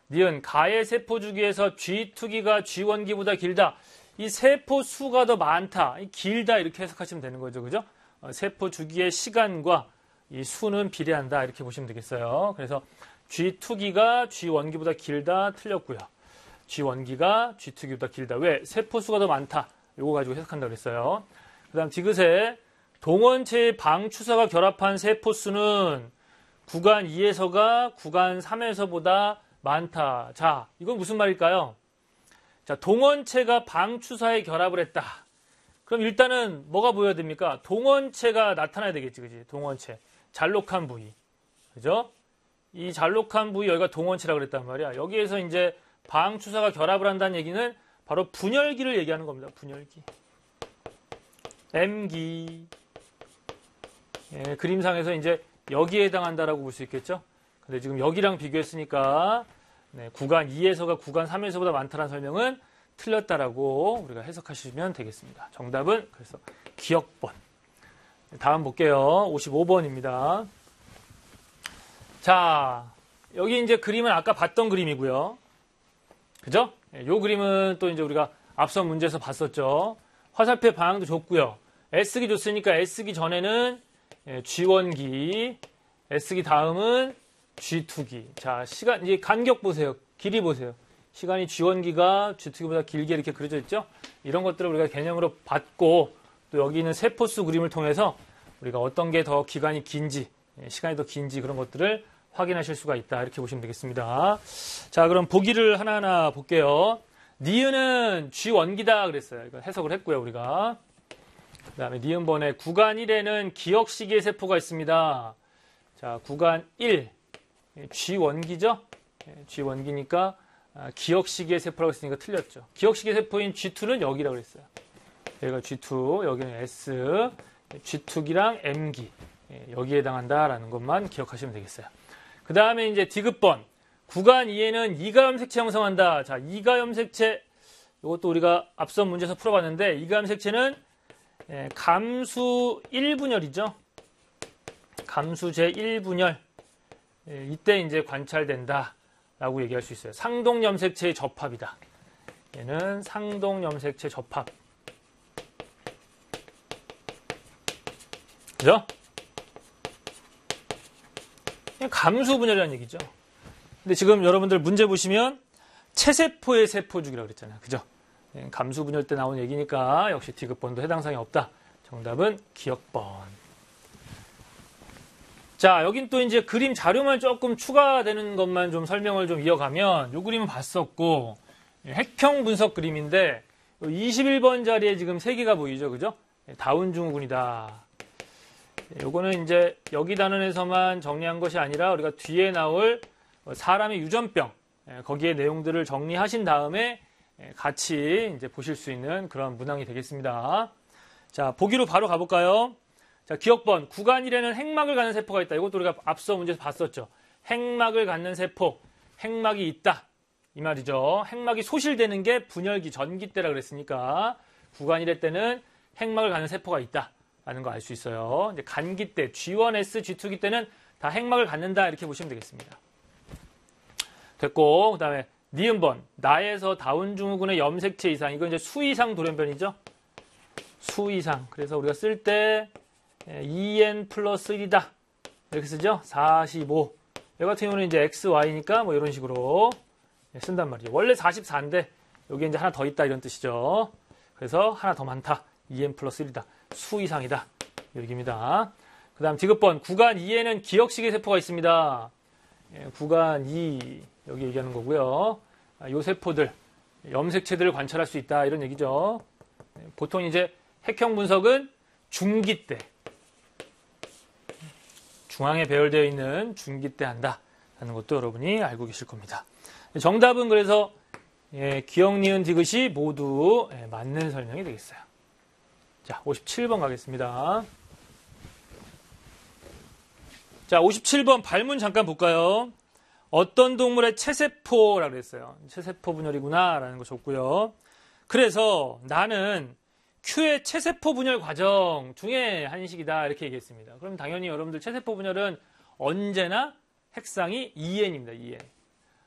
니은 가의 세포 주기에서 G2기가 G원기보다 길다. 이 세포 수가 더 많다, 길다 이렇게 해석하시면 되는 거죠. 그죠? 세포 주기의 시간과 이 수는 비례한다 이렇게 보시면 되겠어요. 그래서 G2기가 G원기보다 길다 틀렸고요. G원기가 G2기보다 길다. 왜? 세포 수가 더 많다. 이거 가지고 해석한다고 그랬어요. 그 다음 디귿에 동원체의 방추사가 결합한 세포 수는 구간 2에서가 구간 3에서보다 많다. 자, 이건 무슨 말일까요? 자, 동원체가 방추사에 결합을 했다. 그럼 일단은 뭐가 보여야 됩니까? 동원체가 나타나야 되겠지, 그지? 동원체. 잘록한 부위. 그죠? 이 잘록한 부위 여기가 동원체라고 그랬단 말이야. 여기에서 이제 방추사가 결합을 한다는 얘기는 바로 분열기를 얘기하는 겁니다. 분열기. M기. 예, 그림상에서 이제 여기에 해당한다라고 볼 수 있겠죠? 근데 지금 여기랑 비교했으니까 네, 구간 2에서가 구간 3에서보다 많다는 설명은 틀렸다라고 우리가 해석하시면 되겠습니다. 정답은 그래서 기역번. 다음 볼게요. 55번입니다. 자, 여기 이제 그림은 아까 봤던 그림이고요. 그죠? 이 그림은 또 이제 우리가 앞선 문제에서 봤었죠. 화살표 방향도 줬고요. S기 줬으니까 S기 전에는 G원기, S기 다음은 G2기. 자, 시간, 이제 간격 보세요. 길이 보세요. 시간이 G원기가 G2기보다 길게 이렇게 그려져 있죠? 이런 것들을 우리가 개념으로 봤고, 또 여기 있는 세포수 그림을 통해서 우리가 어떤 게 더 기간이 긴지, 시간이 더 긴지 그런 것들을 확인하실 수가 있다. 이렇게 보시면 되겠습니다. 자, 그럼 보기를 하나하나 볼게요. 니은은 G원기다 그랬어요. 이거 해석을 했고요, 우리가. 그 다음에 니은번에 구간 1에는 기억시기의 세포가 있습니다. 자, 구간 1. G원기죠? G원기니까 기억시기의 세포라고 했으니까 틀렸죠. 기억시기의 세포인 G2는 여기라고 그랬어요. 여기가 G2, 여기는 S, G2기랑 M기. 여기에 해당한다라는 것만 기억하시면 되겠어요. 그 다음에 이제 디귿번. 구간 2에는 이가염색체 형성한다. 자, 이가염색체, 이것도 우리가 앞선 문제에서 풀어봤는데, 이가염색체는 감수 1분열이죠. 감수 제1분열. 이때 이제 관찰된다라고 얘기할 수 있어요. 상동염색체의 접합이다. 얘는 상동염색체 접합. 그죠? 감수 분열이라는 얘기죠. 근데 지금 여러분들 문제 보시면 체세포의 세포 주기라고 그랬잖아요. 그죠? 감수 분열 때 나온 얘기니까 역시 디귿번도 해당 사항이 없다. 정답은 기역번. 자, 여긴 또 이제 그림 자료만 조금 추가되는 것만 좀 설명을 좀 이어가면 요 그림은 봤었고 핵형 분석 그림인데 21번 자리에 지금 3개가 보이죠. 그죠? 다운 증후군이다. 요거는 이제 여기 단원에서만 정리한 것이 아니라 우리가 뒤에 나올 사람의 유전병 거기에 내용들을 정리하신 다음에 같이 이제 보실 수 있는 그런 문항이 되겠습니다. 자, 보기로 바로 가볼까요? 자, 기억번. 구간 1에는 핵막을 갖는 세포가 있다. 이것도 우리가 앞서 문제에서 봤었죠. 핵막을 갖는 세포, 핵막이 있다. 이 말이죠. 핵막이 소실되는 게 분열기, 전기 때라 그랬으니까 구간 1회 때는 핵막을 갖는 세포가 있다. 라는 거 알 수 있어요. 이제 간기 때, G1S, G2기 때는 다 핵막을 갖는다. 이렇게 보시면 되겠습니다. 됐고, 그 다음에 니은번. 나에서 다운 증후군의 염색체 이상. 이건 이제 수 이상 돌연변이죠. 수 이상. 그래서 우리가 쓸 때 2n 플러스 1이다. 이렇게 쓰죠. 45. 여기 같은 경우는 이제 XY니까 뭐 이런 식으로 쓴단 말이죠. 원래 44인데 여기 이제 하나 더 있다 이런 뜻이죠. 그래서 하나 더 많다. 2n 플러스 1이다. 수 이상이다. 이 얘기입니다. 그 다음 디귿번. 구간 2에는 기억시계 세포가 있습니다. 구간 2 여기 얘기하는 거고요. 이 세포들 염색체들을 관찰할 수 있다 이런 얘기죠. 보통 이제 핵형 분석은 중기 때 중앙에 배열되어 있는 중기 때 한다라는 것도 여러분이 알고 계실 겁니다. 정답은 그래서 기억, 니은, 디귿이 모두 맞는 설명이 되겠어요. 자, 57번 가겠습니다. 자, 57번 발문 잠깐 볼까요? 어떤 동물의 체세포라고 했어요. 체세포 분열이구나 라는 거 줬고요. 그래서 나는 Q의 체세포 분열 과정 중에 한식이다 이렇게 얘기했습니다. 그럼 당연히 여러분들 체세포 분열은 언제나 핵상이 2n입니다. 2n.